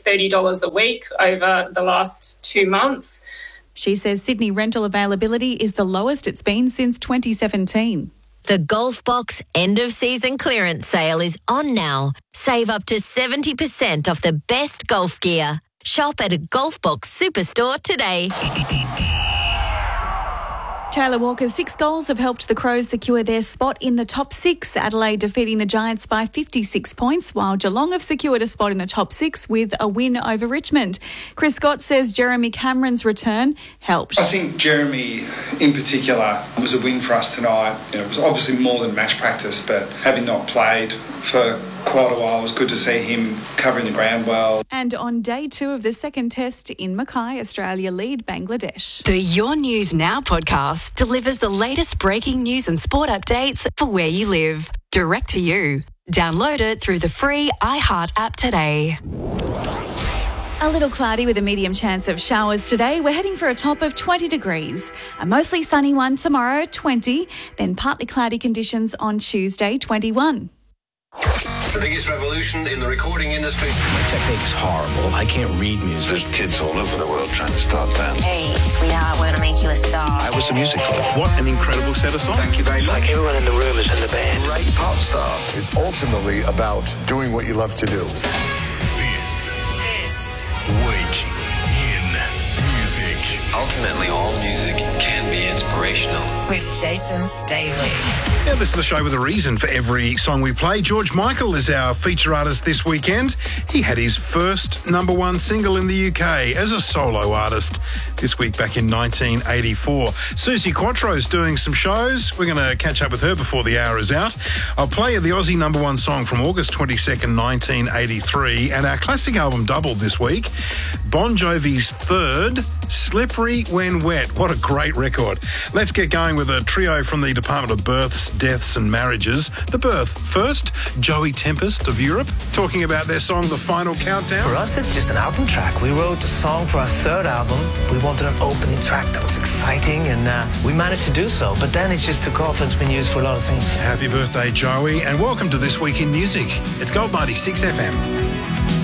$30 a week over the last 2 months. She says Sydney rental availability is the lowest it's been since 2017. The Golf Box end-of-season clearance sale is on now. Save up to 70% off the best golf gear. Shop at a Golf Box Superstore today. Taylor Walker's 6 goals have helped the Crows secure their spot in the top 6. Adelaide defeating the Giants by 56 points, while Geelong have secured a spot in the top 6 with a win over Richmond. Chris Scott says Jeremy Cameron's return helped. I think Jeremy in particular was a win for us tonight. It was obviously more than match practice, but having not played for quite a while, it was good to see him covering the ground well. And on day 2 of the second test in Mackay, Australia lead Bangladesh. The Your News Now podcast delivers the latest breaking news and sport updates for where you live, direct to you. Download it through the free iHeart app today. A little cloudy with a medium chance of showers today. We're heading for a top of 20 degrees. A mostly sunny one tomorrow, 20. Then partly cloudy conditions on Tuesday, 21. The biggest revolution in the recording industry. My technique's horrible. I can't read music. There's kids all over the world trying to start bands. Hey, sweetheart, we're going to make you a star. I was a music for them. What an incredible set of songs. Thank you very much. Like everyone in the room is in the band. Great pop stars. It's ultimately about doing what you love to do. This week in music. Ultimately, all music can be inspirational. With Jason Staley. Yeah, this is the show with a reason for every song we play. George Michael is our feature artist this weekend. He had his first #1 single in the UK as a solo artist this week back in 1984. Suzi Quattro's doing some shows. We're going to catch up with her before the hour is out. I'll play you the Aussie #1 song from August 22nd, 1983, and our classic album double this week. Bon Jovi's third, Slippery When Wet. What a great record. Let's get going with a trio from the Department of Births, Deaths and Marriages. The Birth first, Joey Tempest of Europe, talking about their song The Final Countdown. For us, it's just an album track. We wrote a song for our third album. We wanted an opening track that was exciting, and we managed to do so. But then it just took off and it's been used for a lot of things. Happy birthday, Joey, and welcome to This Week in Music. It's Gold 96 FM.